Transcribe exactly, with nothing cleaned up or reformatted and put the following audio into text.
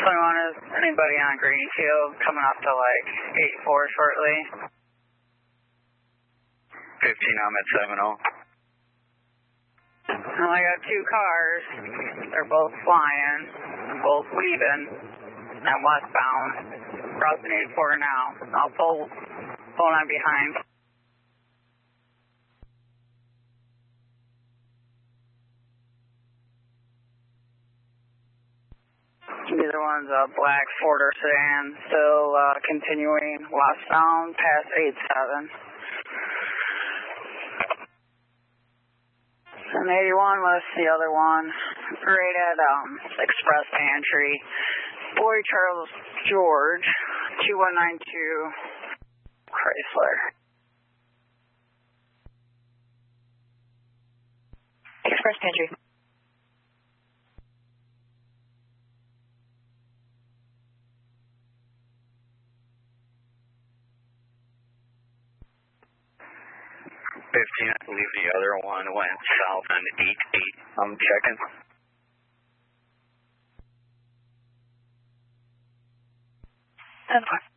twenty-one, is anybody on Greenfield coming up to like eight four shortly? fifteen, I'm at seven oh. Well, I got two cars. They're both flying, both leaving and westbound. Crossing eight four now. I'll pull, pull on behind. Either one's a black Ford or sedan, still uh, continuing westbound past eight seven. And eighty-one was the other one, right at um, Express Pantry. Boy Charles George, two one nine two Chrysler. Express Pantry. fifteen, I believe the other one went south on eight eight. I'm checking. ten four.